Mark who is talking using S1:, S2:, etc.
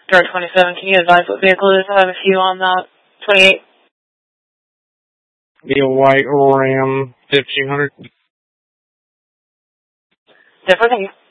S1: Start 27, can you advise what vehicle it is? I have a few on that 28.
S2: Be a white Ram 1500.
S1: Different, thank you.